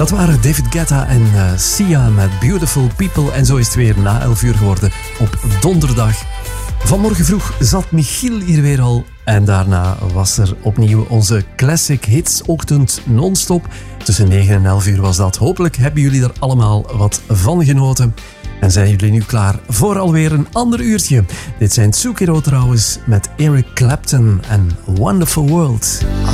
Dat waren David Guetta en Sia met Beautiful People. En zo is het weer na 11 uur geworden op donderdag. Vanmorgen vroeg zat Michiel hier weer al. En daarna was er opnieuw onze Classic Hits ochtend non-stop. Tussen 9 en 11 uur was dat. Hopelijk hebben jullie er allemaal wat van genoten. En zijn jullie nu klaar voor alweer een ander uurtje. Dit zijn Tsukiro trouwens met Eric Clapton en Wonderful World.